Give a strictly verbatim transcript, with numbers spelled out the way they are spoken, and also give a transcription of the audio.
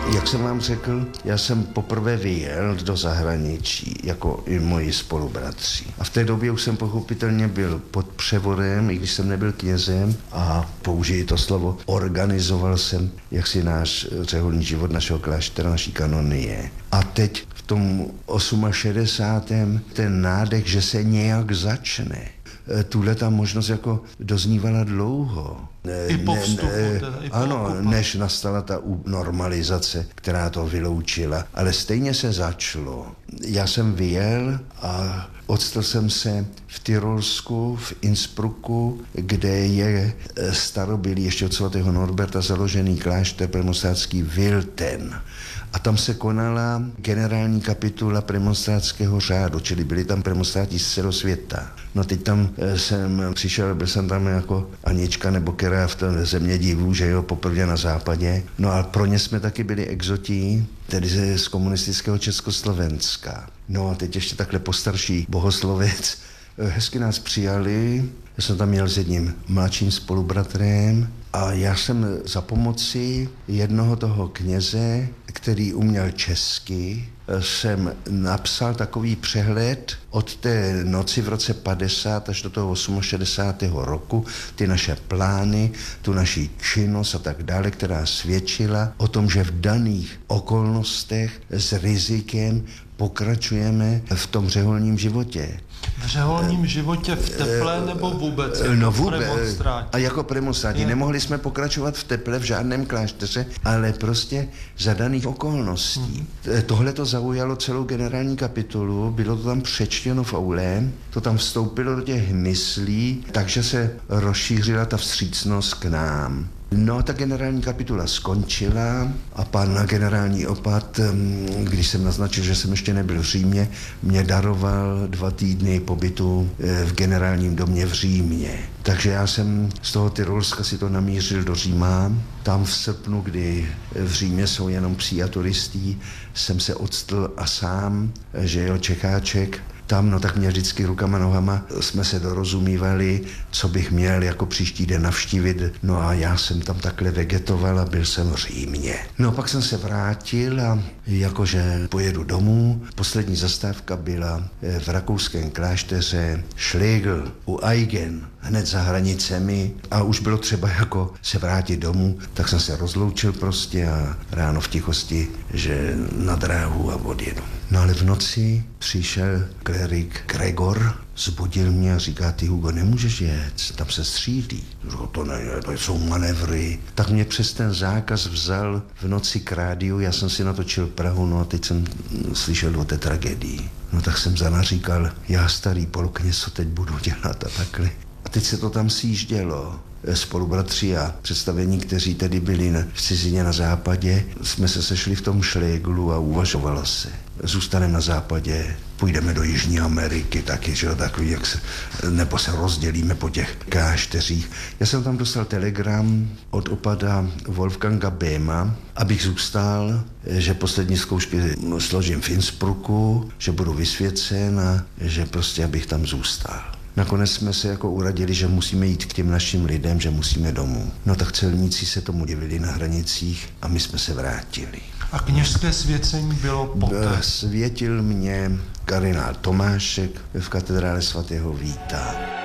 Jak jsem vám řekl, já jsem poprvé vyjel do zahraničí, jako i moji spolubratři. A v té době už jsem pochopitelně byl pod převodem, i když jsem nebyl knězem, a použiji to slovo, organizoval jsem jaksi náš řeholní život našeho kláštera, naší kanonie. A teď v tom šedesátém osmém ten nádech, že se nějak začne. Tuhle ta možnost jako doznívala dlouho. I po vstupu, ne, teda, i po ano, okupaci. než nastala ta normalizace, která to vyloučila. Ale stejně se začalo. Já jsem vyjel a odstl jsem se v Tyrolsku, v Innsbrucku, kde je starobylý ještě od svatého Norberta založený klášter premonstrátský Wilten. A tam se konala generální kapitula premonstrátského řádu, čili byli tam premonstráti z celého světa. No teď tam jsem přišel, byl jsem tam jako Anička nebo Kera v té země divů, že jo, poprvé na západě. No a pro ně jsme taky byli exotí, tedy z komunistického Československa. No a teď ještě takhle postarší bohoslovec. Hezky nás přijali, já jsem tam měl s jedním mladším spolubratrem a já jsem za pomoci jednoho toho kněze, který uměl česky, jsem napsal takový přehled od té noci v roce padesát až do toho šedesátého osmého roku, ty naše plány, tu naši činnost a tak dále, která svědčila o tom, že v daných okolnostech s rizikem pokračujeme v tom řeholním životě. V řeholním životě v teple nebo vůbec? No jako vůbec. Premonstráti? A jako premonstráti. Nemohli jsme pokračovat v teple v žádném klášteře, ale prostě za daných okolností. Hmm. Tohle to zaujalo celou generální kapitolu, bylo to tam přečtěno v aule, to tam vstoupilo do těch myslí, takže se rozšířila ta vstřícnost k nám. No, ta generální kapitula skončila a pan generální opat, když jsem naznačil, že jsem ještě nebyl v Římě, mě daroval dva týdny pobytu v generálním domě v Římě. Takže já jsem z toho Tyrolska si to namířil do Říma. Tam v srpnu, kdy v Římě jsou jenom psi a turistí, jsem se odstl a sám, že jo, Čecháček, tam, no tak mě vždycky rukama, nohama jsme se dorozumívali, co bych měl jako příští den navštívit. No a já jsem tam takhle vegetoval a byl jsem v Římě. No pak jsem se vrátil a jakože pojedu domů. Poslední zastávka byla v rakouském klášteře Schlegel u Aigen, hned za hranicemi, a už bylo třeba jako se vrátit domů, tak jsem se rozloučil prostě a ráno v tichosti, že na dráhu a odjedu. No ale v noci přišel klerik Gregor, zbudil mě a říká: ty Hugo, nemůžeš jet, tam se střílí. Říkal, to ne, to jsou manévry. Tak mě přes ten zákaz vzal v noci k rádiu, já jsem si natočil Prahu, no a teď jsem slyšel o té tragédii. No tak jsem zanaříkal, já starý polokněz, co teď budu dělat a takhle. A teď se to tam sjíždělo. Spolubratři a představení, kteří tedy byli v cizině na západě, jsme se sešli v tom Schlegelu a uvažovalo se. Zůstaneme na západě, půjdeme do Jižní Ameriky taky, že jo, takový, jak se, nebo se rozdělíme po těch klášteřích. Já jsem tam dostal telegram od opada Wolfganga Béma, abych zůstal, že poslední zkoušky složím v Innsbrucku, že budu vysvěcen a že prostě abych tam zůstal. Nakonec jsme se jako uradili, že musíme jít k těm našim lidem, že musíme domů. No tak celníci se tomu divili na hranicích a my jsme se vrátili. A kněžské svěcení bylo poté? Světil mě kardinál Tomášek v katedrále svatého Víta.